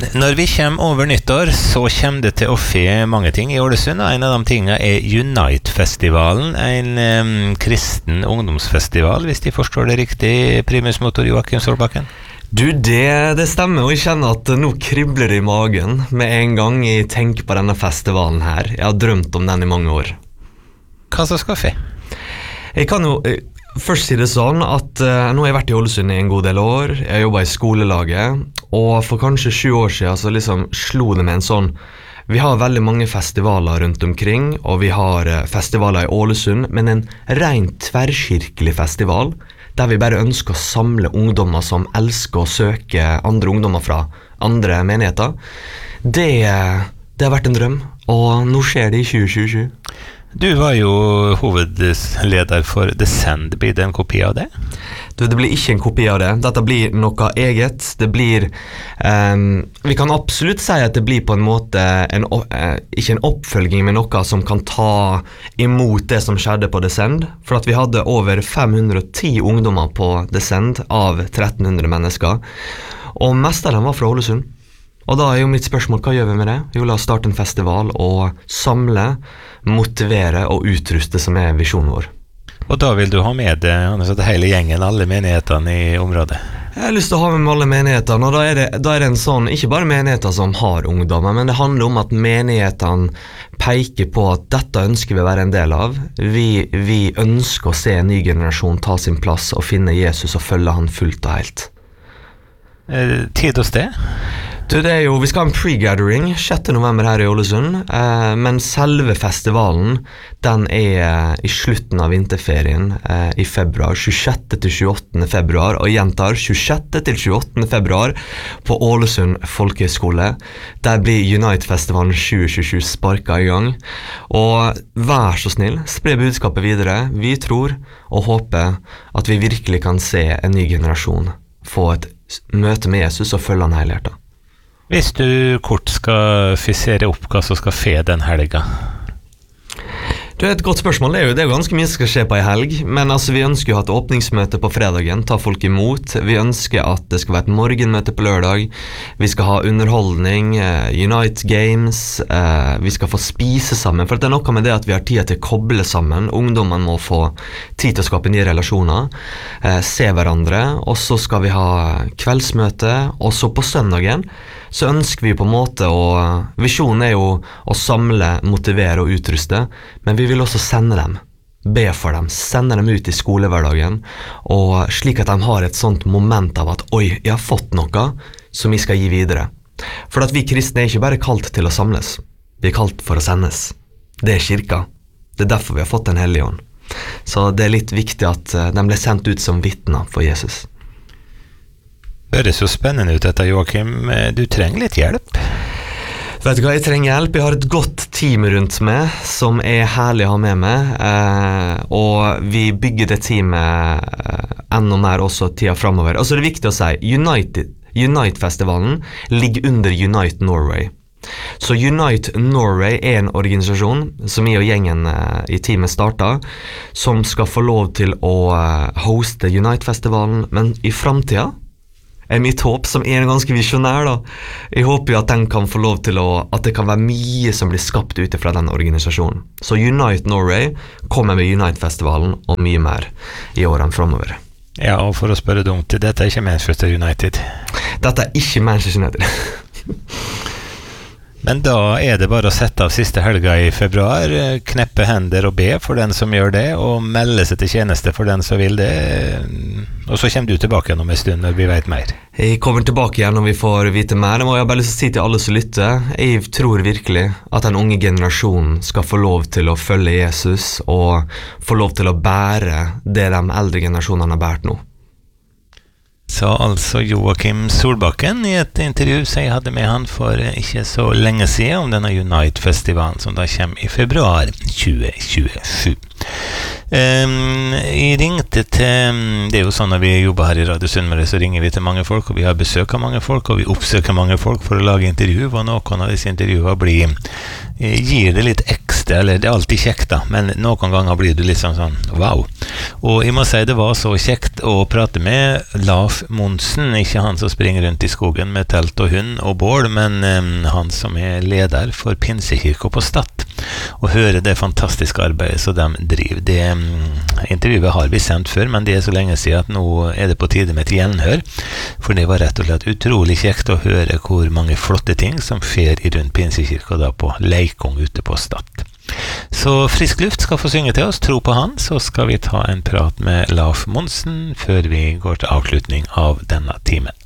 Når vi kommer over nyttår, så kommer det til å skje mange ting i Ålesund, og en av de tingene Unite-festivalen, en kristen ungdomsfestival, hvis de forstår det riktig, primusmotor Joakim Solbakken. Du, det stemmer, og jeg kjenner at nå kribler det i magen med en gang jeg tenker på denne festivalen her. Jeg har drømt om den i mange år. Hva som skal skje? Jeg kan jo først si det sånn at nå har jeg vært i Ålesund i en god del år, jeg har jobbet i skolelaget, og for kanskje 7 år siden så liksom slo det med en sånn, vi har veldig mange festivaler rundt omkring, og vi har festivaler i Ålesund, men en rent tverrkirkelig festival, der vi bare ønsker å samle ungdommer som elsker å søke andre ungdommer fra andre menigheter. Det har vært en drøm, og nå skjer det i 2027. Du var jo hovedleder for The Send. Blir det en kopi av det? Du, det blir ikke en kopi av det. Dette blir noe eget. Det blir, vi kan absolutt si at det blir på en måte, ikke en oppfølging, men noe som kan ta imot det som skjedde på The Send. For at vi hadde over 510 ungdommer på The Send av 1300 mennesker. Og mest av dem var fra Ålesund. Og da jo mitt spørsmål, hva gjør vi med det? Vi vil starte en festival og samle, motivere og utruste som visjonen vår. Og da vil du ha med det hele gjengen, alle menighetene i området? Jeg har lyst til å ha med alle menighetene, og da det en sånn, ikke bare menigheter som har ungdommer, men det handler om at menighetene peker på at dette ønsker vi å være en del av. Vi ønsker å se en ny generasjon ta sin plass og finne Jesus og følge han fullt og helt. Tid og sted? Du, vi skal ha en pre-gathering 6. november her i Ålesund, men selve festivalen, den i slutten av vinterferien i februar, 26. til 28. februar, og gjentar 26. til 28. februar på Ålesund Folkehøgskole. Der blir Unite-festivalen 2027 sparket i gang, og vær så snill, spre budskapet videre. Vi tror og håper at vi virkelig kan se en ny generasjon få et møte med Jesus og følge han helhjertet. Hvis du kort skal fysere opp hva som skal skje den helga? Det et godt spørsmål. Det jo ganske mye som skal skje på en helg, men altså, vi ønsker å ha et åpningsmøte på fredagen, ta folk imot. Vi ønsker at det skal være et morgenmøte på lørdag. Vi skal ha underholdning, Unite Games, vi skal få spise sammen, for det noe med det at vi har tid til å koble sammen. Ungdommen må få tid til å skape nye relasjoner, se hverandre, og så skal vi ha kveldsmøte, og så på søndagen så ønsker vi på en måte visjonen jo å samle, motivere og utruste, men vi vil også sende dem, be for dem, sende dem ut i skolehverdagen, og slik at de har et sånt moment av at oi, jeg har fått noe som vi skal gi videre. For at vi kristne ikke bare kalt til å samles, vi kalt for å sendes. Det kirka. Det derfor vi har fått Den hellige ånd. Så det litt viktig at de ble sendt ut som vitner for Jesus. Høres jo spennende ut dette, Joakim. Du trenger litt hjelp. Vet du hva, jeg trenger hjelp. Jeg har et godt team rundt meg som herlig å ha med meg, og vi bygger det teamet enda mer også tida fremover. Og så det viktig å si, Unite-festivalen ligger under Unite Norway. Så Unite Norway en organisasjon som jeg og gjengen i teamet startet, som skal få lov til å hoste Unite-festivalen, men i fremtiden mitt håp, som ganske visjonær da. Jeg håper jo at den kan få lov til at det kan være mye som blir skapt ute fra den organisasjonen. Så Unite Norway kommer med Unite-festivalen og mye mer i årene fremover. Ja, og for å spørre dumt, dette ikke Manchester United? Dette ikke Manchester United. Men da det bare å sette av siste helga i februar, kneppe hender og be for den som gjør det, og melde seg til tjeneste for den som vil det, og så kommer du tilbake igjen om en stund når vi vet mer. Jeg kommer tilbake igjen når vi får vite mer. Det må jeg bare lyst til å si til alle som lytter. Jeg tror virkelig at den unge generasjonen skal få lov til å følge Jesus, og få lov til å bære det de eldre generasjonene har bært nå. Sa altså Joakim Solbakken i et intervju som jeg hadde med han for ikke så lenge siden om denne Unite-festivalen som da kommer i februar 2027. Jeg ringte til, det jo sånn når vi jobber her i Radio Sunnmøre, så ringer vi til mange folk, og vi har besøk av mange folk, og vi oppsøker mange folk for å lage intervju, og noen av disse intervjuene gir det litt ekstra det, eller det alltid kjekt da, men noen ganger blir du liksom sånn, wow. Og jeg må si det var så kjekt å prate med Laf Monsen, ikke han som springer rundt i skogen med telt og hund og bål, men han som leder for Pinsekirka på Stad, og høre det fantastiske arbeidet som de driver. Det intervjuet har vi sendt før, men det så lenge siden at nå det på tide med et gjenhør, for det var rett og slett utrolig kjekt å høre hvor mange flotte ting som skjer i rundt Pinsekirka da på Leikong ute på Stad. Så Frisk Luft skal få synge til oss, tro på han, så skal vi ta en prat med Laf Monsen før vi går til avslutning av denne timen.